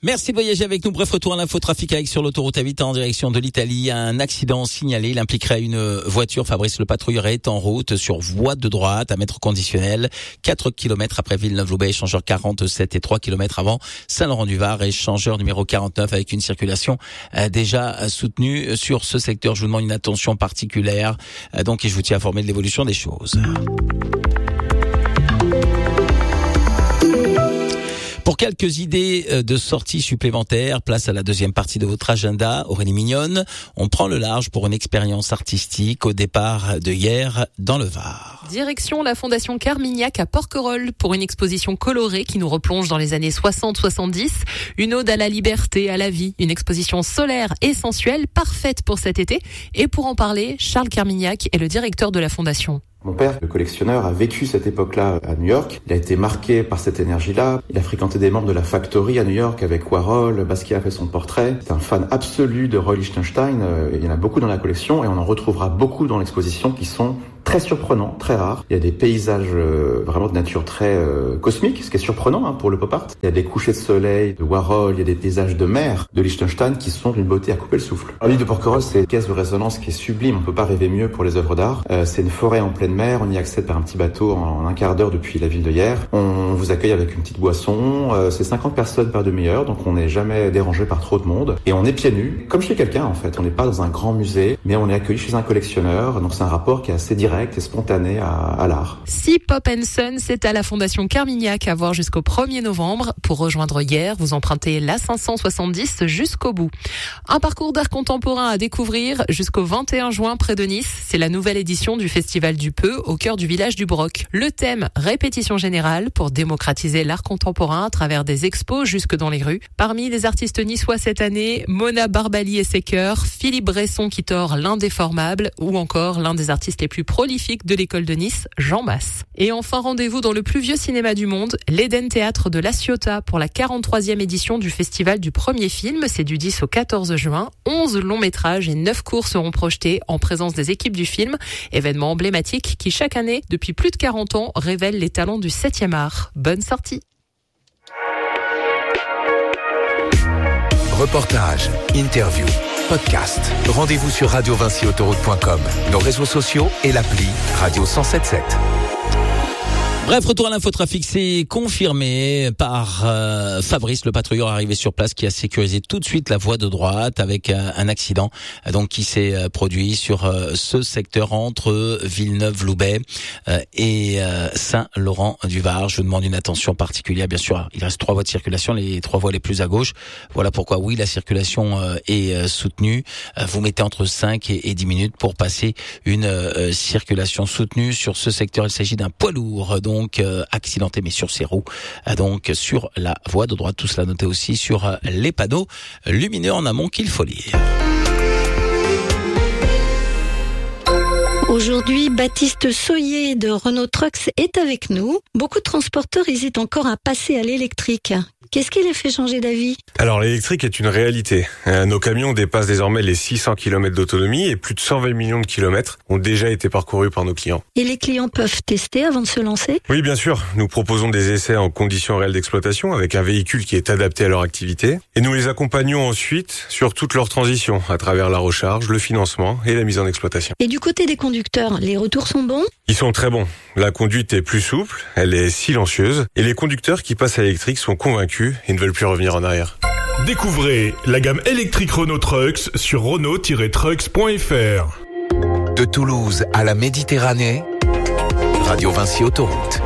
Merci de voyager avec nous. Bref, retour à l'infotrafic avec sur l'autoroute A8 en direction de l'Italie. Un accident signalé. Il impliquerait une voiture. Fabrice le patrouilleur est en route sur voie de droite à mètre conditionnel. 4 km après Villeneuve-Loubet, échangeur 47 et 3 km avant Saint-Laurent-du-Var, échangeur numéro 49 avec une circulation déjà soutenue sur ce secteur. Je vous demande une attention particulière. Donc, et je vous tiens informé de l'évolution des choses. Pour quelques idées de sorties supplémentaires, place à la deuxième partie de votre agenda. Aurélie Mignonne, on prend le large pour une expérience artistique au départ de hier dans le Var. Direction la Fondation Carmignac à Porquerolles pour une exposition colorée qui nous replonge dans les années 60-70. Une ode à la liberté, à la vie, une exposition solaire et sensuelle, parfaite pour cet été. Et pour en parler, Charles Carmignac est le directeur de la Fondation. Mon père, le collectionneur, a vécu cette époque-là à New York. Il a été marqué par cette énergie-là. Il a fréquenté des membres de la Factory à New York avec Warhol. Basquiat a fait son portrait. C'est un fan absolu de Roy Lichtenstein. Il y en a beaucoup dans la collection et on en retrouvera beaucoup dans l'exposition qui sont très surprenants, très rares. Il y a des paysages vraiment de nature très cosmique, ce qui est surprenant pour le pop art. Il y a des couchers de soleil de Warhol, il y a des paysages de mer de Lichtenstein qui sont d'une beauté à couper le souffle. L'île de Porquerolles, c'est une caisse de résonance qui est sublime. On peut pas rêver mieux pour les œuvres d'art. C'est une forêt en pleine mer. On y accède par un petit bateau en un quart d'heure depuis la ville de Hyères. On vous accueille avec une petite boisson. C'est 50 personnes par demi-heure, donc on n'est jamais dérangé par trop de monde. Et on est pieds nus, comme chez quelqu'un en fait. On n'est pas dans un grand musée, mais on est accueilli chez un collectionneur. Donc c'est un rapport qui est assez direct et spontané à l'art. Si Pop & Son, c'est à la Fondation Carmignac à voir jusqu'au 1er novembre. Pour rejoindre Hyères, vous empruntez la 570 jusqu'au bout. Un parcours d'art contemporain à découvrir jusqu'au 21 juin près de Nice. C'est la nouvelle édition du Festival du Peu au cœur du village du Broc. Le thème, répétition générale pour démocratiser l'art contemporain à travers des expos jusque dans les rues. Parmi les artistes niçois cette année, Mona Barbali et ses chœurs, Philippe Bresson qui tord l'indéformable ou encore l'un des artistes les plus prolifiques de l'école de Nice, Jean Masse. Et enfin, rendez-vous dans le plus vieux cinéma du monde, l'Eden Théâtre de La Ciotat pour la 43e édition du Festival du premier film. C'est du 10 au 14 juin. 11 longs métrages et 9 courts seront projetés en présence des équipes du film. Événement emblématique qui, chaque année, depuis plus de 40 ans, révèle les talents du 7e art. Bonne sortie. Reportage, interview, podcast. Rendez-vous sur radiovinciautoroute.com, nos réseaux sociaux et l'appli Radio 107.7. Bref, retour à l'infotrafic, c'est confirmé par Fabrice, le patrouilleur arrivé sur place, qui a sécurisé tout de suite la voie de droite avec un accident donc qui s'est produit sur ce secteur entre Villeneuve-Loubet et Saint-Laurent-du-Var. Je vous demande une attention particulière. Bien sûr, il reste 3 voies de circulation, les 3 voies les plus à gauche. Voilà pourquoi, oui, la circulation est soutenue. Vous mettez entre 5 et 10 minutes pour passer une circulation soutenue sur ce secteur. Il s'agit d'un poids lourd, donc accidenté mais sur ses roues, donc sur la voie de droite. Tout cela noté aussi sur les panneaux lumineux en amont qu'il faut lire. Aujourd'hui, Baptiste Soyer de Renault Trucks est avec nous. Beaucoup de transporteurs hésitent encore à passer à l'électrique. Qu'est-ce qui les fait changer d'avis ? Alors l'électrique est une réalité. Nos camions dépassent désormais les 600 km d'autonomie et plus de 120 millions de kilomètres ont déjà été parcourus par nos clients. Et les clients peuvent tester avant de se lancer ? Oui, bien sûr. Nous proposons des essais en conditions réelles d'exploitation avec un véhicule qui est adapté à leur activité. Et nous les accompagnons ensuite sur toute leur transition à travers la recharge, le financement et la mise en exploitation. Et du côté des conducteurs, les retours sont bons ? Ils sont très bons. La conduite est plus souple, elle est silencieuse et les conducteurs qui passent à l'électrique sont convaincus et ne veulent plus revenir en arrière. Découvrez la gamme électrique Renault Trucks sur Renault-Trucks.fr. De Toulouse à la Méditerranée, Radio Vinci Autoroute.